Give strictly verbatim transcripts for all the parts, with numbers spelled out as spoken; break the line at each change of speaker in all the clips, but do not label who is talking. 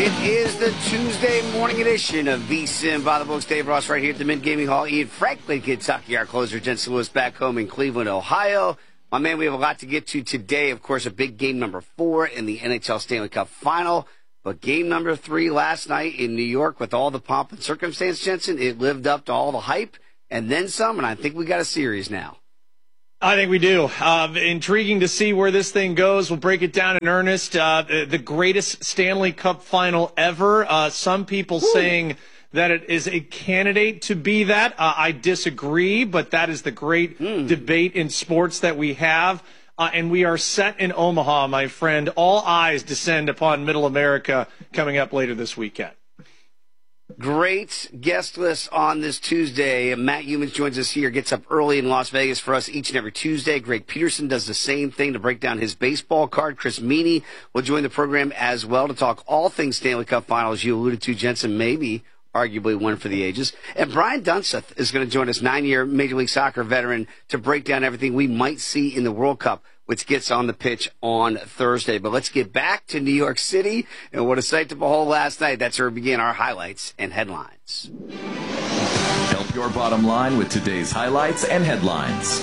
It is the Tuesday morning edition of VSiN by the Books. Dave Ross right here at the Mint Gaming Hall. Ian Franklin, Kentucky, our closer. Jensen Lewis back home in Cleveland, Ohio. My man, we have a lot to get to today. Of course, a big game number four in the N H L Stanley Cup Final. But game number three last night in New York with all the pomp and circumstance, Jensen, it lived up to all the hype and then some, and I think we got a series now.
I think we do. Uh, intriguing to see where this thing goes. We'll break it down in earnest. Uh, the greatest Stanley Cup final ever. Uh, some people Woo. saying that it is a candidate to be that. Uh, I disagree, but that is the great mm. debate in sports that we have. Uh, and we are set in Omaha, my friend. All eyes descend upon Middle America coming up later this weekend.
Great guest list on this Tuesday. Matt Youmans joins us here, gets up early in Las Vegas for us each and every Tuesday. Greg Peterson does the same thing to break down his baseball card. Chris Meany will join the program as well to talk all things Stanley Cup Finals. You alluded to, Jensen, maybe arguably one for the ages. And Brian Dunseth is going to join us, nine-year Major League Soccer veteran, to break down everything we might see in the World Cup, which gets on the pitch on Thursday. But let's get back to New York City, and what a sight to behold last night. That's where we begin our highlights and headlines.
Help your bottom line with today's highlights and headlines.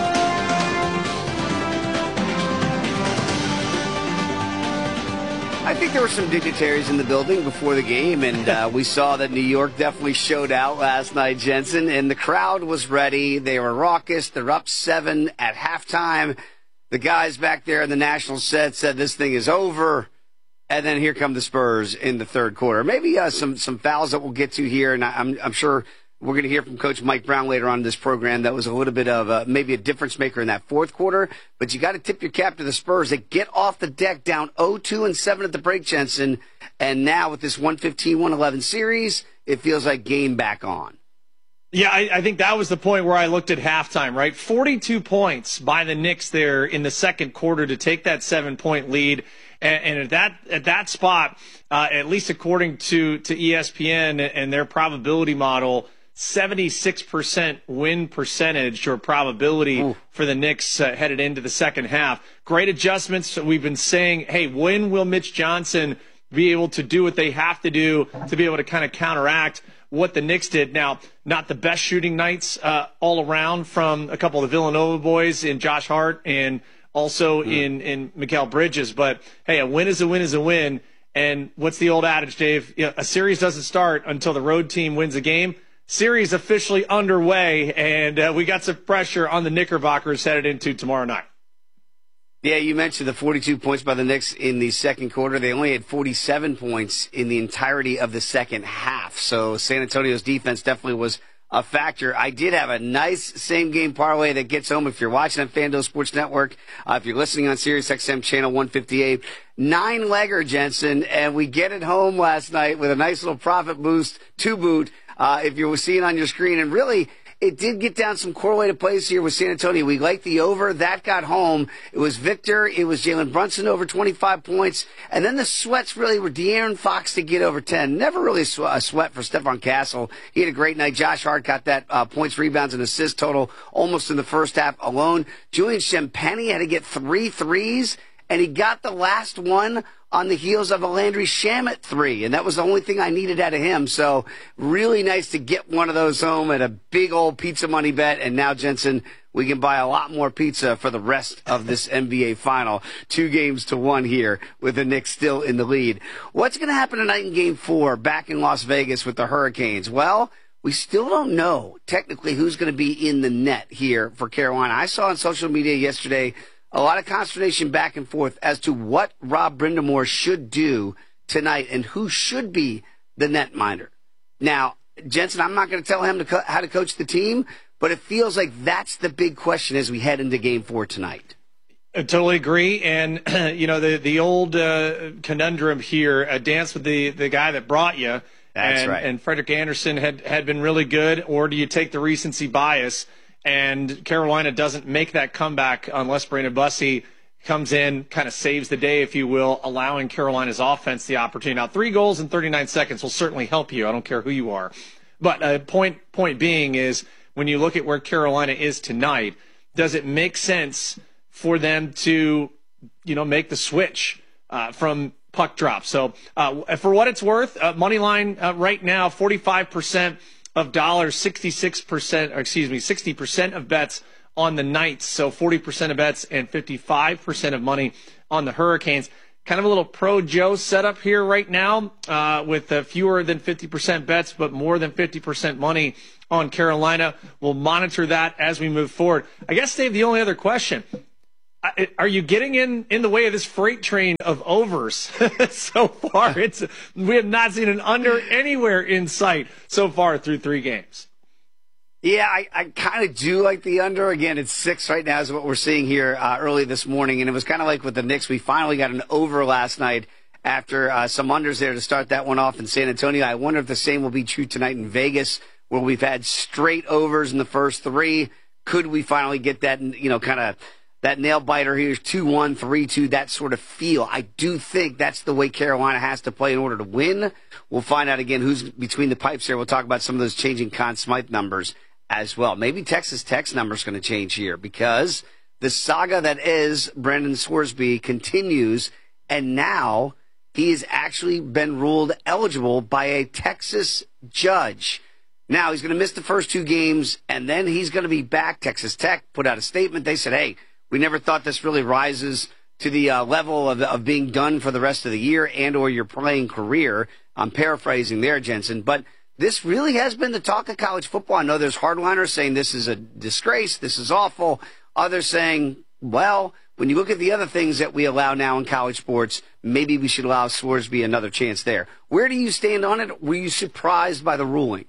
I think there were some dignitaries in the building before the game, and uh, we saw that New York definitely showed out last night, Jensen, and the crowd was ready. They were raucous. They're up seven at halftime. The guys back there in the national set said this thing is over, and then here come the Spurs in the third quarter. Maybe uh, some some fouls that we'll get to here, and I'm I'm sure we're going to hear from Coach Mike Brown later on in this program. That was a little bit of a, maybe a difference maker in that fourth quarter, but you got to tip your cap to the Spurs. They get off the deck down oh two and seven at the break, Jensen, and now with this one fifteen one eleven series, it feels like game back on.
Yeah, I, I think that was the point where I looked at halftime, right? forty-two points by the Knicks there in the second quarter to take that seven-point lead. And, and at that at that spot, uh, at least according to, to E S P N and their probability model, seventy-six percent win percentage or probability Ooh. for the Knicks uh, headed into the second half. Great adjustments. We've been saying, hey, when will Mitch Johnson be able to do what they have to do to be able to kind of counteract what the Knicks did? Now, not the best shooting nights uh, all around from a couple of the Villanova boys in Josh Hart and also mm. in, in Mikal Bridges. But, hey, a win is a win is a win. And what's the old adage, Dave? You know, a series doesn't start until the road team wins a game. Series officially underway, and uh, we got some pressure on the Knickerbockers headed into tomorrow night.
Yeah, you mentioned the forty-two points by the Knicks in the second quarter. They only had forty-seven points in the entirety of the second half. So San Antonio's defense definitely was a factor. I did have a nice same-game parlay that gets home if you're watching on FanDuel Sports Network, uh, if you're listening on Sirius X M channel one fifty-eight. Nine-legger, Jensen, and we get it home last night with a nice little profit boost to boot, uh, if you were seeing on your screen. And really, it did get down some correlated plays here with San Antonio. We liked the over. That got home. It was Victor. It was Jalen Brunson over twenty-five points. And then the sweats really were De'Aaron Fox to get over ten. Never really a sweat for Stephon Castle. He had a great night. Josh Hart got that uh, points, rebounds, and assist total almost in the first half alone. Julian Champagnie had to get three threes, and he got the last one on the heels of a Landry Shamet three, and that was the only thing I needed out of him. So really nice to get one of those home at a big old pizza money bet. And now, Jensen, we can buy a lot more pizza for the rest of this N B A final. Two games to one here with the Knicks still in the lead. What's going to happen tonight in game four back in Las Vegas with the Hurricanes? Well, we still don't know technically who's going to be in the net here for Carolina. I saw on social media yesterday a lot of consternation back and forth as to what Rob Brind'Amour should do tonight and who should be the netminder. Now, Jensen, I'm not going to tell him to co- how to coach the team, but it feels like that's the big question as we head into game four tonight.
I totally agree. And, you know, the, the old uh, conundrum here, a dance with the, the guy that brought you.
That's
and,
right.
And Frederick Anderson had, had been really good, or do you take the recency bias? And Carolina doesn't make that comeback unless Brandon Bussey comes in, kind of saves the day, if you will, allowing Carolina's offense the opportunity. Now, three goals in thirty-nine seconds will certainly help you. I don't care who you are. But uh, point point being is, when you look at where Carolina is tonight, does it make sense for them to, you know, make the switch uh, from puck drop. So uh, for what it's worth, uh, money line uh, right now, forty-five percent of dollars, sixty-six percent, or excuse me, sixty percent of bets on the Knights. So forty percent of bets and fifty-five percent of money on the Hurricanes. Kind of a little pro Joe setup here right now uh, with uh, fewer than fifty percent bets, but more than fifty percent money on Carolina. We'll monitor that as we move forward. I guess, Dave, the only other question, are you getting in, in the way of this freight train of overs so far? It's we have not seen an under anywhere in sight so far through three games.
Yeah, I, I kind of do like the under. Again, it's six right now is what we're seeing here uh, early this morning. And it was kind of like with the Knicks. We finally got an over last night after uh, some unders there to start that one off in San Antonio. I wonder if the same will be true tonight in Vegas, where we've had straight overs in the first three. Could we finally get that, you know, kind of that nail biter here, two one, three two, that sort of feel? I do think that's the way Carolina has to play in order to win. We'll find out again who's between the pipes here. We'll talk about some of those changing Conn Smythe numbers as well. Maybe Texas Tech's number is going to change here because the saga that is Brendan Scoresby continues, and now he has actually been ruled eligible by a Texas judge. Now he's going to miss the first two games, and then he's going to be back. Texas Tech put out a statement. They said, hey, we never thought this really rises to the uh, level of, of being done for the rest of the year and or your playing career. I'm paraphrasing there, Jensen, but this really has been the talk of college football. I know there's hardliners saying this is a disgrace, this is awful. Others saying, well, when you look at the other things that we allow now in college sports, maybe we should allow Scoresby another chance there. Where do you stand on it? Were you surprised by the ruling?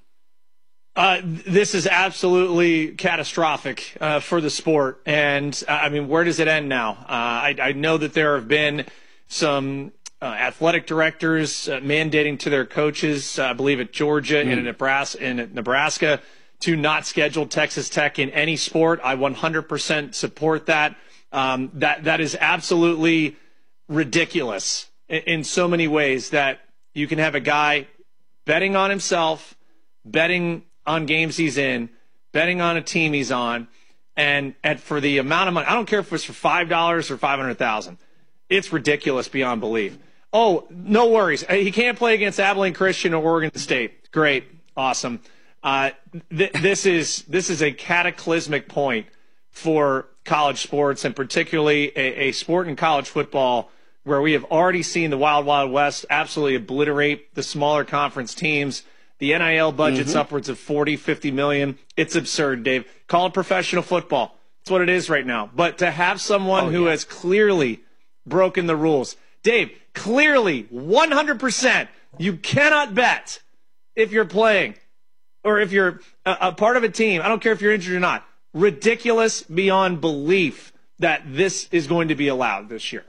Uh, this is absolutely catastrophic uh, for the sport. And, uh, I mean, where does it end now? Uh, I, I know that there have been some uh, athletic directors uh, mandating to their coaches, uh, I believe at Georgia mm. and in Nebraska, in Nebraska, to not schedule Texas Tech in any sport. I one hundred percent support that. Um, that that is absolutely ridiculous in, in so many ways, that you can have a guy betting on himself, betting on games he's in, betting on a team he's on, and, and for the amount of money, I don't care if it's for five dollars or five hundred thousand dollars. It's ridiculous beyond belief. Oh, no worries. He can't play against Abilene Christian or Oregon State. Great. Awesome. Uh, th- this is this is a cataclysmic point for college sports, and particularly a, a sport in college football where we have already seen the Wild Wild West absolutely obliterate the smaller conference teams. The N I L budget's mm-hmm. upwards of forty, fifty million. It's absurd, Dave. Call it professional football. That's what it is right now. But to have someone oh, who yeah. has clearly broken the rules, Dave, clearly one hundred percent you cannot bet if you're playing or if you're a, a part of a team. I don't care if you're injured or not. Ridiculous beyond belief that this is going to be allowed this year.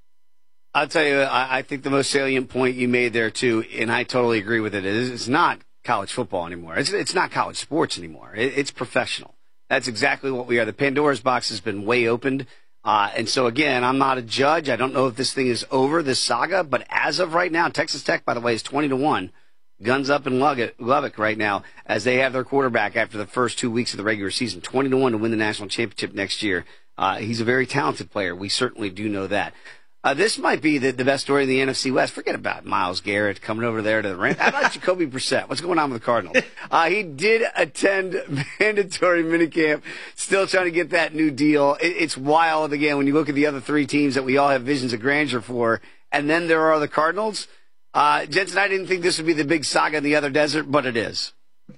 I'll tell you, I, I think the most salient point you made there, too, and I totally agree with it, is it's not college football anymore. It's, it's not college sports anymore. It, it's professional. That's exactly what we are. The Pandora's box has been way opened. Uh, and so, again, I'm not a judge. I don't know if this thing is over, this saga. But as of right now, Texas Tech, by the way, is twenty to one. Guns up in Lubbock right now as they have their quarterback after the first two weeks of the regular season. twenty to one to win the national championship next year. Uh, he's a very talented player. We certainly do know that. Uh, this might be the, the best story in the N F C West. Forget about Myles Garrett coming over there to the Rams. How about Jacoby Brissett? What's going on with the Cardinals? Uh, he did attend mandatory minicamp, still trying to get that new deal. It, it's wild, again, when you look at the other three teams that we all have visions of grandeur for, and then there are the Cardinals. Uh, Jensen, I didn't think this would be the big saga in the other desert, but it is.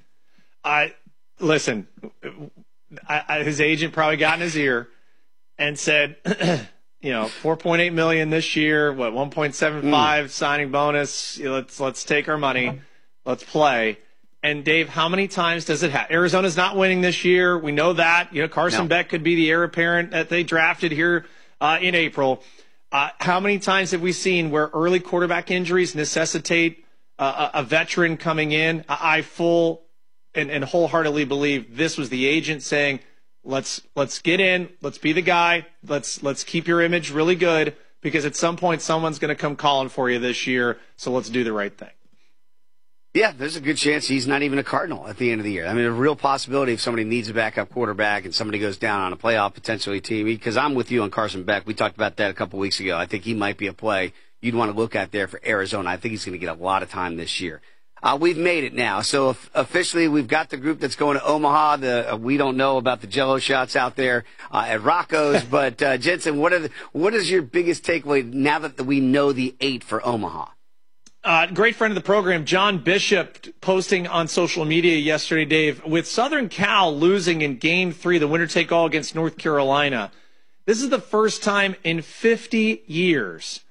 I Listen, I, I, his agent probably got in his ear and said, you know, four point eight million dollars this year, what, one point seven five mm. signing bonus. Let's let's take our money. Let's play. And, Dave, how many times does it happen? Arizona's not winning this year. We know that. You know, Carson no. Beck could be the heir apparent that they drafted here uh, in April. Uh, how many times have we seen where early quarterback injuries necessitate uh, a, a veteran coming in? I, I full and, and wholeheartedly believe this was the agent saying, Let's let's get in. Let's be the guy. Let's let's keep your image really good, because at some point someone's going to come calling for you this year. So let's do the right thing.
Yeah, there's a good chance he's not even a Cardinal at the end of the year. I mean, a real possibility if somebody needs a backup quarterback and somebody goes down on a playoff potentially team. Because I'm with you on Carson Beck. We talked about that a couple weeks ago. I think he might be a play. you'd want to look at there for Arizona. I think he's going to get a lot of time this year. Uh, we've made it now. So if, officially, we've got the group that's going to Omaha. The, uh, we don't know about the Jello shots out there uh, at Rocco's. But, uh, Jensen, what, are the, what is your biggest takeaway now that we know the eight for Omaha?
Uh, great friend of the program, John Bishop, posting on social media yesterday, Dave, with Southern Cal losing in game three, the winner-take-all against North Carolina. This is the first time in fifty years